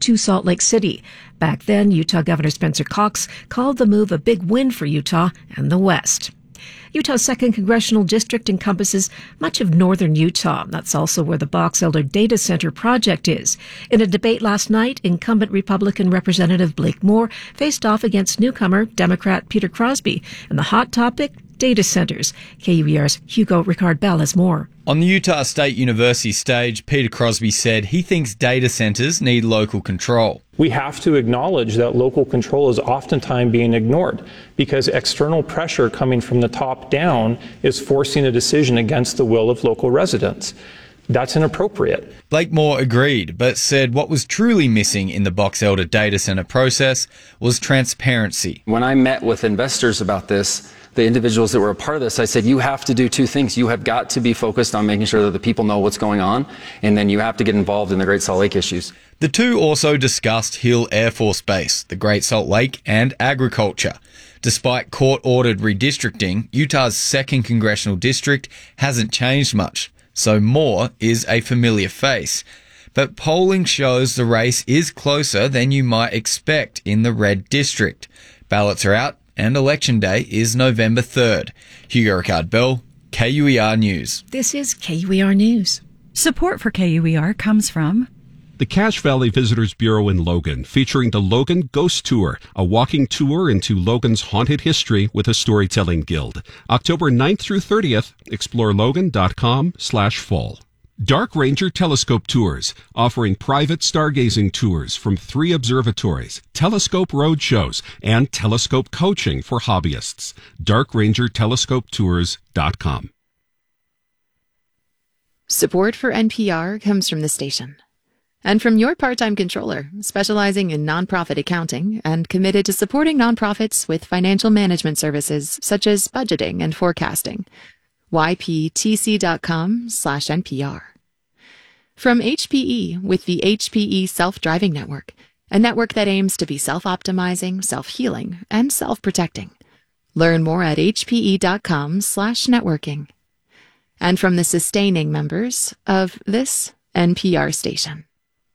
to Salt Lake City. Back then, Utah Governor Spencer Cox called the move a big win for Utah and the West. Utah's 2nd Congressional District encompasses much of northern Utah. That's also where the Box Elder Data Center project is. In a debate last night, incumbent Republican Representative Blake Moore faced off against newcomer Democrat Peter Crosby. And the hot topic, data centers. KUER's Hugo Ricard-Bell has more. On the Utah State University stage, Peter Crosby said he thinks data centers need local control. We have to acknowledge that local control is oftentimes being ignored because external pressure coming from the top down is forcing a decision against the will of local residents. That's inappropriate. Blake Moore agreed, but said what was truly missing in the Box Elder data center process was transparency. When I met with investors about this, the individuals that were a part of this, I said, you have to do two things. You have got to be focused on making sure that the people know what's going on, and then you have to get involved in the Great Salt Lake issues. The two also discussed Hill Air Force Base, the Great Salt Lake, and agriculture. Despite court-ordered redistricting, Utah's 2nd Congressional District hasn't changed much, so Moore is a familiar face. But polling shows the race is closer than you might expect in the red district. Ballots are out, and Election Day is November 3rd. Hugo Ricard-Bell, KUER News. This is KUER News. Support for KUER comes from the Cache Valley Visitors Bureau in Logan, featuring the Logan Ghost Tour, a walking tour into Logan's haunted history with a storytelling guild. October 9th through 30th, explore logan.com/fall. Dark Ranger Telescope Tours, offering private stargazing tours from 3 observatories, telescope road shows, and telescope coaching for hobbyists. DarkRangerTelescopeTours.com. Support for NPR comes from the station and from your part-time controller, specializing in nonprofit accounting and committed to supporting nonprofits with financial management services such as budgeting and forecasting. yptc.com/NPR. From HPE with the HPE Self-Driving Network, a network that aims to be self-optimizing, self-healing, and self-protecting. Learn more at hpe.com/networking. And from the sustaining members of this NPR station.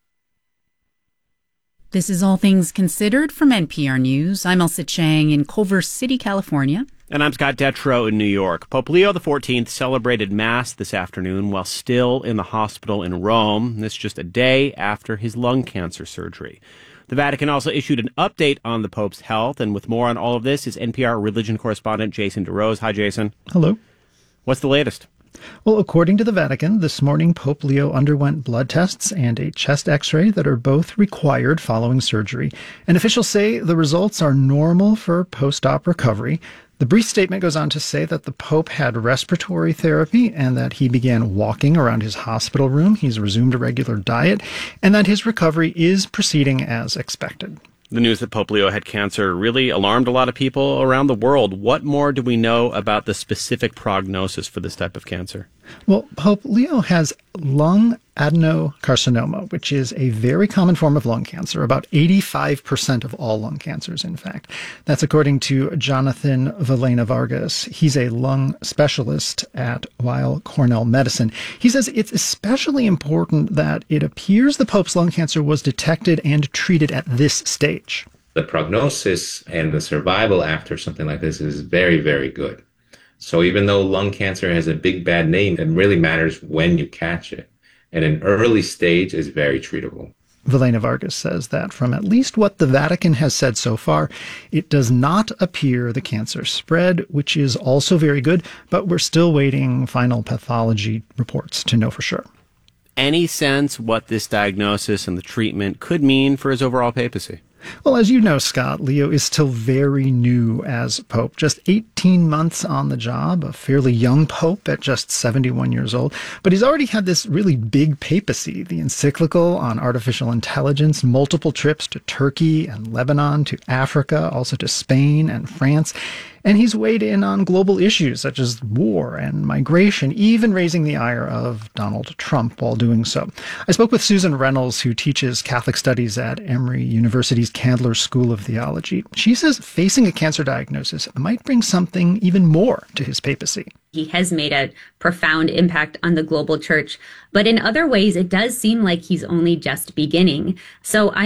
This is All Things Considered from NPR News. I'm Elsa Chang in Culver City, California. And I'm Scott Detrow in New York. Pope Leo XIV celebrated Mass this afternoon while still in the hospital in Rome. This just a day after his lung cancer surgery. The Vatican also issued an update on the Pope's health. And with more on all of this is NPR religion correspondent Jason DeRose. Hi, Jason. Hello. What's the latest? Well, according to the Vatican, this morning Pope Leo underwent blood tests and a chest x-ray that are both required following surgery. And officials say the results are normal for post-op recovery. The brief statement goes on to say that the Pope had respiratory therapy and that he began walking around his hospital room. He's resumed a regular diet and that his recovery is proceeding as expected. The news that Pope Leo had cancer really alarmed a lot of people around the world. What more do we know about the specific prognosis for this type of cancer? Well, Pope Leo has lung adenocarcinoma, which is a very common form of lung cancer, about 85% of all lung cancers, in fact. That's according to Jonathan Vilena Vargas. He's a lung specialist at Weill Cornell Medicine. He says it's especially important that it appears the Pope's lung cancer was detected and treated at this stage. The prognosis and the survival after something like this is very, very good. So even though lung cancer has a big bad name, it really matters when you catch it. And an early stage is very treatable. Vilena Vargas says that from at least what the Vatican has said so far, it does not appear the cancer spread, which is also very good, but we're still waiting final pathology reports to know for sure. Any sense what this diagnosis and the treatment could mean for his overall papacy? Well, as you know, Scott, Leo is still very new as Pope, just 18 months on the job, a fairly young Pope at just 71 years old. But he's already had this really big papacy, the encyclical on artificial intelligence, multiple trips to Turkey and Lebanon, to Africa, also to Spain and France. And he's weighed in on global issues such as war and migration, even raising the ire of Donald Trump while doing so. I spoke with Susan Reynolds, who teaches Catholic Studies at Emory University's Candler School of Theology. She says facing a cancer diagnosis might bring something even more to his papacy. He has made a profound impact on the global church, but in other ways, it does seem like he's only just beginning. So